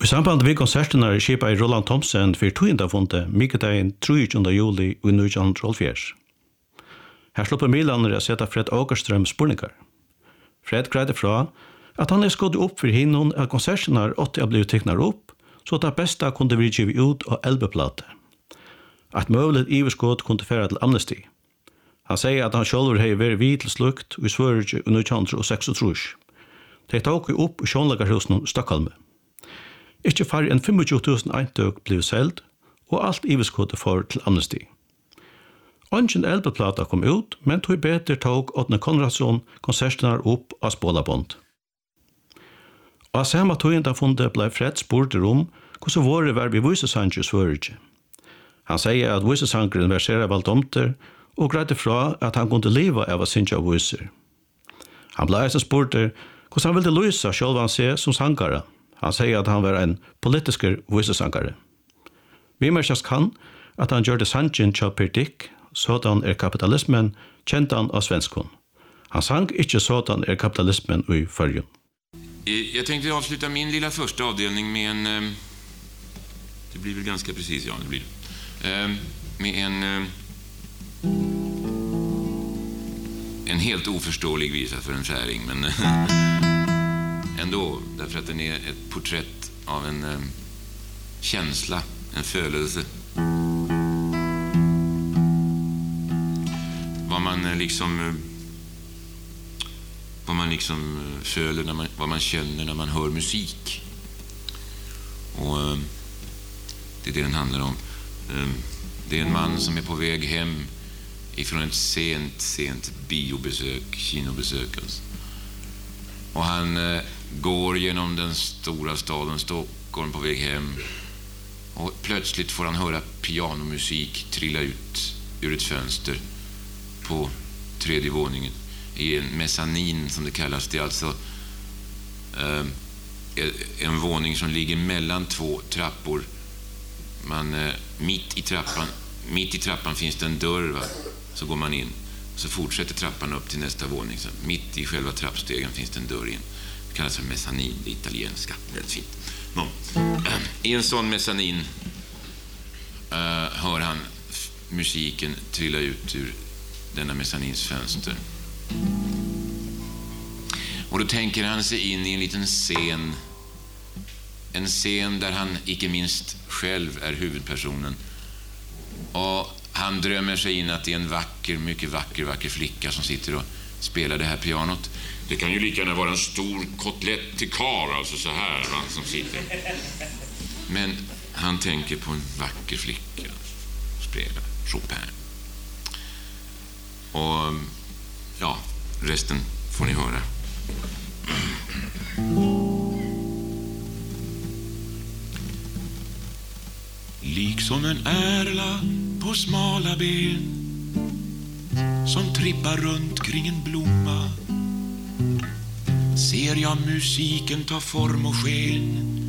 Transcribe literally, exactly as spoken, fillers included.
I samband med konserterna skipade Roland Thomsen för tjugonde fundet Mikkedagen trettionde juli i nittonhundraåttiofyra. Her slipper Milan att sätta Fred Åkerström spurningar. Fred greide fra at han er skått opp for hinnon at konserterna åtte er blivet teknar opp, så at det beste kunne bli givet ut av elbeplate. At mulig iverskått kunne fære til amnesti. Han sier at han selv har vært vid til slukt i Sverige i nittonhundraseksogtrýss. De tok jo opp i Sjånlagerhusen i Stockholm. Ikke færre enn tjuefem tusen eintøk ble selv, og alt iverskåttet får til amnesti. Ongen elbeplata kom ut, men tog beter tog Åtne Konradsson konserterna opp av spålabond. Og av samme togenda fundet ble Fred spurt om hvordan våre var vi visesanger i Sverige. Han sier at visesangeren verserer valgtomter, og greide fra at han kunne leve av å synge av viser. Han ble eisen spurt hvordan han ville lyse selv han se som sangare. Han sier at han var en politisk visesangare. Vi merkast kan at han gjør det sangen til Per Dick, sådan er kapitalismen, kjent han av svenskon. Han sang ikke sådan er kapitalismen i förrjun. Jag tänkte avsluta min lilla första avdelning med en... Det blir väl ganska precis, ja, det blir det. Med en... En helt oförståelig visa för en färing, men... Ändå, därför att den är ett porträtt av en känsla, en födelse. Vad man liksom vad man liksom känner när man vad man känner när man hör musik. Och det är det den handlar om. Det är en man som är på väg hem ifrån ett sent sent biobesök, kinobesök alltså. Och han går genom den stora staden Stockholm på väg hem. Och plötsligt får han höra pianomusik trilla ut ur ett fönster på tredje våningen i en mezzanin som det kallas. Det är alltså eh, en våning som ligger mellan två trappor. Man eh, mitt i trappan mitt i trappan finns det en dörr, va? Så går man in så fortsätter trappan upp till nästa våning. Så mitt i själva trappstegen finns det en dörr in. Det kallas för mezzanin, det italienska. Väldigt fint. No. Eh, I en sån mezzanin eh, hör han musiken trilla ut ur denna mezzanins fönster. Och då tänker han sig in i en liten scen. En scen där han icke minst själv är huvudpersonen. Och han drömmer sig in att det är en vacker, mycket vacker, vacker flicka som sitter och spelar det här pianot. Det kan ju lika gärna vara en stor kotlett till kar, alltså så här, va, som sitter. Men han tänker på en vacker flicka som spelar Chopin. Och ja, resten får ni höra. Liksom en ärla på smala ben som trippar runt kring en blomma, ser jag musiken ta form och sken